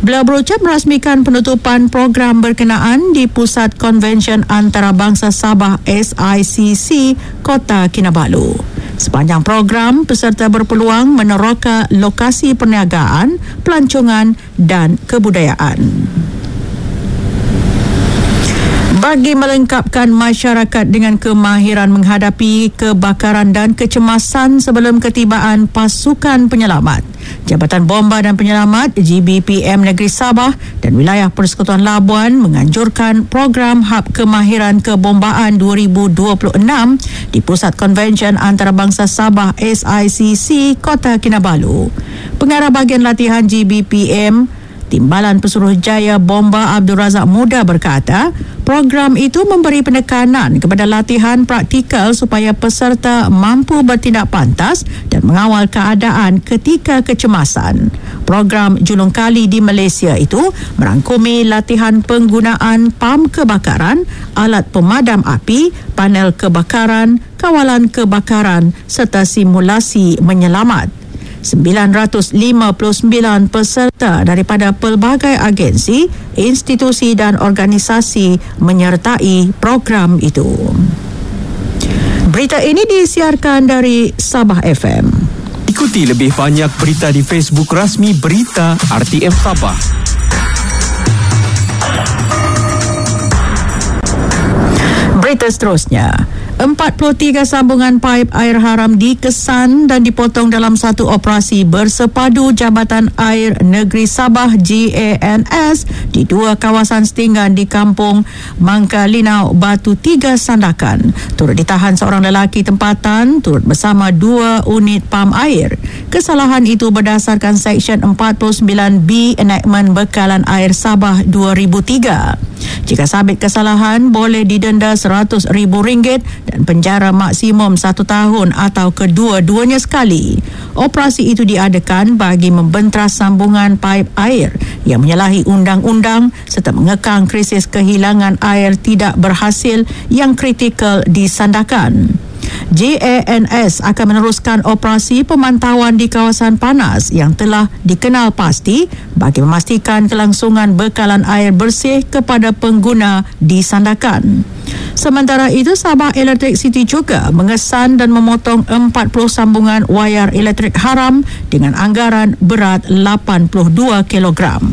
Beliau berucap merasmikan penutupan program berkenaan di Pusat Konvensyen Antarabangsa Sabah SICC Kota Kinabalu. Sepanjang program, peserta berpeluang meneroka lokasi perniagaan, pelancongan dan kebudayaan. Bagi melengkapkan masyarakat dengan kemahiran menghadapi kebakaran dan kecemasan sebelum ketibaan pasukan penyelamat, Jabatan Bomba dan Penyelamat GBPM Negeri Sabah dan Wilayah Persekutuan Labuan menganjurkan program Hub Kemahiran Kebombaan 2026 di Pusat Konvensyen Antarabangsa Sabah SICC Kota Kinabalu. Pengarah bahagian latihan GBPM Timbalan Pesuruhjaya Bomba Abdul Razak Muda berkata, program itu memberi penekanan kepada latihan praktikal supaya peserta mampu bertindak pantas dan mengawal keadaan ketika kecemasan. Program Julung Kali di Malaysia itu merangkumi latihan penggunaan pam kebakaran, alat pemadam api, panel kebakaran, kawalan kebakaran serta simulasi menyelamat. 959 peserta daripada pelbagai agensi, institusi dan organisasi menyertai program itu. Berita ini disiarkan dari Sabah FM. Ikuti lebih banyak berita di Facebook rasmi Berita RTM Sabah. Berita seterusnya, 43 sambungan paip air haram dikesan dan dipotong dalam satu operasi bersepadu Jabatan Air Negeri Sabah GANS di dua kawasan setinggan di Kampung Mangkalinau, Batu Tiga, Sandakan. Turut ditahan seorang lelaki tempatan turut bersama 2 unit pam air. Kesalahan itu berdasarkan Seksyen 49B Enactment Bekalan Air Sabah 2003. Jika sabit kesalahan, boleh didenda RM100,000 dan penjara maksimum 1 tahun atau kedua-duanya sekali. Operasi itu diadakan bagi membentras sambungan paip air yang menyalahi undang-undang serta mengekang krisis kehilangan air tidak berhasil yang kritikal di Sandakan. JANS akan meneruskan operasi pemantauan di kawasan panas yang telah dikenal pasti bagi memastikan kelangsungan bekalan air bersih kepada pengguna di Sandakan. Sementara itu, Sabah Electric City juga mengesan dan memotong 40 sambungan wayar elektrik haram dengan anggaran berat 82 kilogram.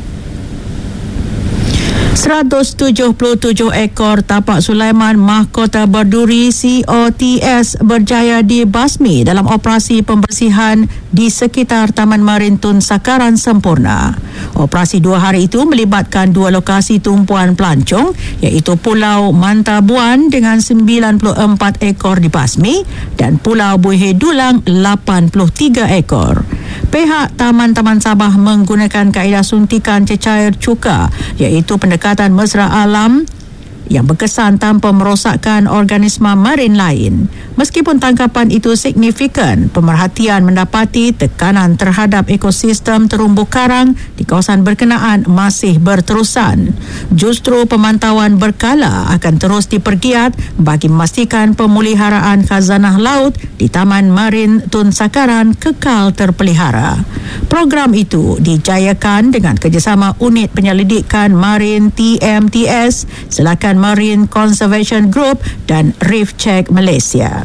177 ekor tapak Sulaiman Mahkota Berduri COTS berjaya dibasmi dalam operasi pembersihan di sekitar Taman Marin Tun Sakaran sempurna. Operasi 2 hari itu melibatkan 2 lokasi tumpuan pelancong iaitu Pulau Mantabuan dengan 94 ekor dibasmi dan Pulau Buih Dulang 83 ekor. Pihak Taman-Taman Sabah menggunakan kaedah suntikan cecair cuka iaitu pendekatan mesra alam yang berkesan tanpa merosakkan organisma marin lain. Meskipun tangkapan itu signifikan, pemerhatian mendapati tekanan terhadap ekosistem terumbu karang di kawasan berkenaan masih berterusan. Justru pemantauan berkala akan terus dipergiat bagi memastikan pemuliharaan khazanah laut di Taman Marin Tun Sakaran kekal terpelihara. Program itu dijayakan dengan kerjasama Unit Penyelidikan Marin TMTS, Selakan Marine Conservation Group dan Reef Check Malaysia.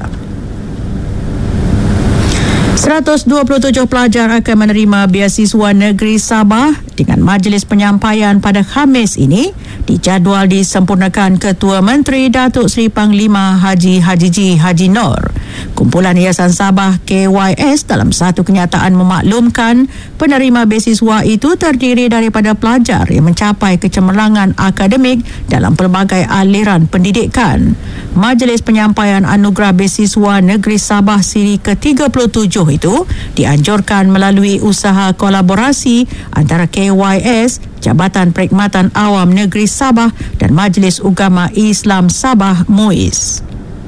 127 pelajar akan menerima beasiswa negeri Sabah dengan majlis penyampaian pada Khamis ini dijadual disempurnakan Ketua Menteri Datuk Seri Panglima Haji Haji Nur. Kumpulan Yayasan Sabah KYS dalam satu kenyataan memaklumkan penerima beasiswa itu terdiri daripada pelajar yang mencapai kecemerlangan akademik dalam pelbagai aliran pendidikan. Majlis penyampaian anugerah beasiswa negeri Sabah siri ke-37 itu dianjurkan melalui usaha kolaborasi antara KYS, Jabatan Perkhidmatan Awam Negeri Sabah dan Majlis Ugama Islam Sabah MUIS.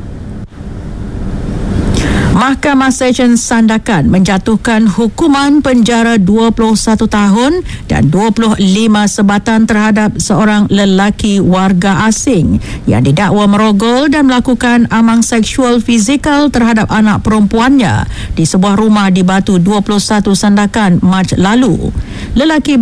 Mahkamah Session Sandakan menjatuhkan hukuman penjara 21 tahun dan 25 sebatan terhadap seorang lelaki warga asing yang didakwa merogol dan melakukan amang seksual fizikal terhadap anak perempuannya di sebuah rumah di Batu 21 Sandakan Mac lalu. Lelaki